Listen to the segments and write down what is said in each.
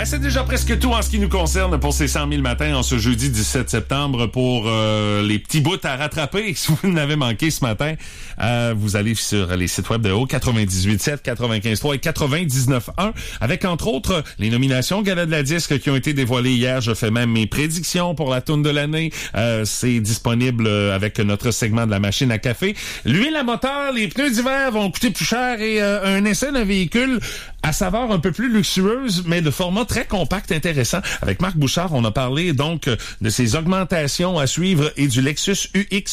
c'est déjà presque tout en ce qui nous concerne pour ces 100 000 matins en ce jeudi 17 septembre. Pour les petits bouts à rattraper, si vous n'avez manqué ce matin, vous allez sur les sites web de Haut 98.7, 95.3 et 99.1 avec entre autres les nominations Gala de la Disque qui ont été dévoilées hier. Je fais même mes prédictions pour la toune de l'année. C'est disponible avec notre segment de la machine à café. L'huile à moteur, les pneus d'hiver vont coûter plus cher et un essai d'un véhicule à saveur un peu plus luxueuse, mais de format très compact, intéressant. Avec Marc Bouchard, on a parlé donc de ces augmentations à suivre et du Lexus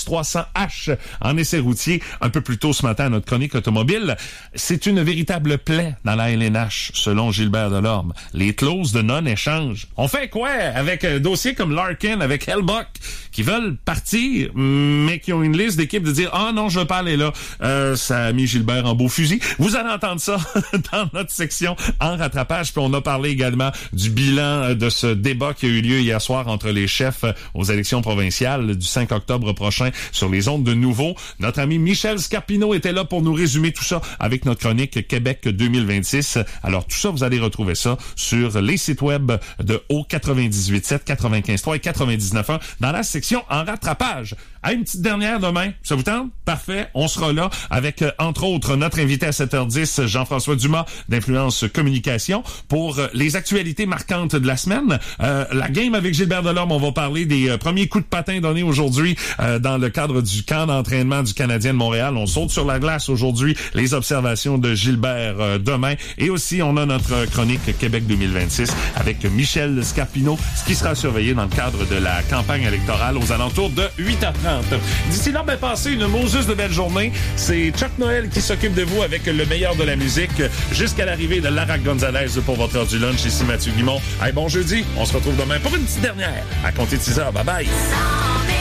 UX300H en essai routier un peu plus tôt ce matin à notre chronique automobile. C'est une véritable plaie dans la LNH, selon Gilbert Delorme. Les clauses de non-échange. On fait quoi avec un dossier comme Larkin, avec Hellbuck, qui veulent partir, mais qui ont une liste d'équipes de dire « Ah non, je veux pas aller là. » Ça a mis Gilbert en beau fusil. Vous allez entendre ça dans notre section en rattrapage. Puis on a parlé également du bilan de ce débat qui a eu lieu hier soir entre les chefs aux élections provinciales du 5 octobre prochain sur les ondes de Nouveau. Notre ami Michel Scarpino était là pour nous résumer tout ça avec notre chronique Québec 2026. Alors tout ça, vous allez retrouver ça sur les sites web de Haut 98.7, 95.3 et 99.1 dans la section en rattrapage. À une petite dernière demain, ça vous tente? Parfait, on sera là avec, entre autres, notre invité à 7h10, Jean-François Dumas, d'Influence Communication, pour les actualités marquantes de la semaine. La game avec Gilbert Delorme, on va parler des premiers coups de patin donnés aujourd'hui dans le cadre du camp d'entraînement du Canadien de Montréal. On saute sur la glace aujourd'hui, les observations de Gilbert demain. Et aussi, on a notre chronique Québec 2026 avec Michel Scarpino, ce qui sera surveillé dans le cadre de la campagne électorale aux alentours de 8h30. D'ici là, passez une Moses de belle journée. C'est Chuck Noël qui s'occupe de vous avec le meilleur de la musique jusqu'à l'arrivée de Lara Gonzalez pour votre heure du lunch. Ici Mathieu Guimond. Hey, bon jeudi. On se retrouve demain pour une petite dernière à compter de 6h. Bye bye.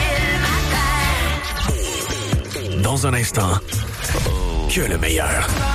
Dans un instant, que le meilleur.